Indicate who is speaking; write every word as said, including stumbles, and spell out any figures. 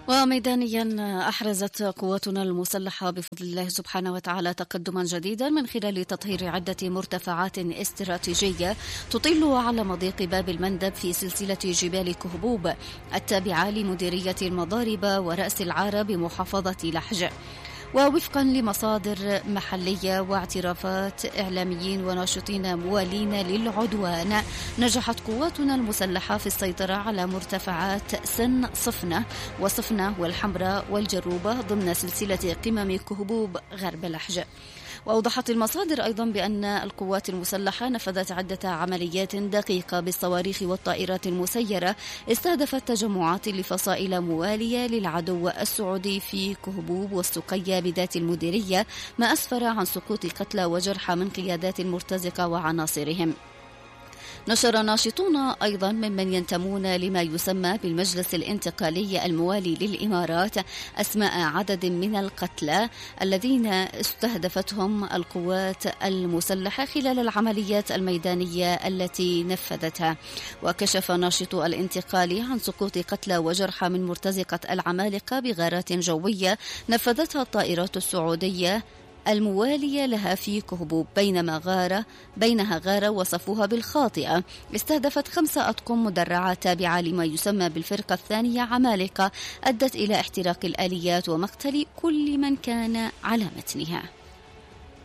Speaker 1: وميدانيا أحرزت قواتنا المسلحة بفضل الله سبحانه وتعالى تقدما جديدا من خلال تطهير عدة مرتفعات استراتيجية تطل على مضيق باب المندب في سلسلة جبال كهبوب التابعة لمديرية المضارب ورأس العارة بمحافظة لحج. ووفقا لمصادر محلية واعترافات إعلاميين وناشطين موالين للعدوان، نجحت قواتنا المسلحة في السيطرة على مرتفعات سن صفنة وصفنة والحمراء والجروبة ضمن سلسلة قمم كهبوب غرب لحج. وأوضحت المصادر أيضا بأن القوات المسلحة نفذت عدة عمليات دقيقة بالصواريخ والطائرات المسيرة استهدفت تجمعات لفصائل موالية للعدو السعودي في كهبوب والسقية بذات المديرية، ما أسفر عن سقوط قتلى وجرحى من قيادات المرتزقة وعناصرهم. نشر ناشطون أيضا ممن ينتمون لما يسمى بالمجلس الانتقالي الموالي للإمارات أسماء عدد من القتلى الذين استهدفتهم القوات المسلحة خلال العمليات الميدانية التي نفذتها. وكشف ناشط الانتقال عن سقوط قتلى وجرحى من مرتزقة العمالقة بغارات جوية نفذتها الطائرات السعودية الموالية لها في كهبوب، بينما غارة بينها غارة وصفوها بالخاطئة استهدفت خمسة أطقم مدرعة تابعة لما يسمى بالفرقة الثانية عمالقة، أدت إلى احتراق الآليات ومقتل كل من كان على متنها.